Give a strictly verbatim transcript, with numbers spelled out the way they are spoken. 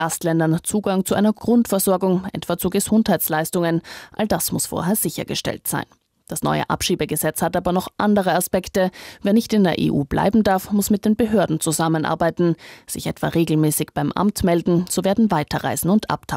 Gastländern Zugang zu einer Grundversorgung, etwa zu Gesundheitsleistungen. All das muss vorher sichergestellt sein. Das neue Abschiebegesetz hat aber noch andere Aspekte. Wer nicht in der E U bleiben darf, muss mit den Behörden zusammenarbeiten, sich etwa regelmäßig beim Amt melden, so werden Weiterreisen und Abtauchen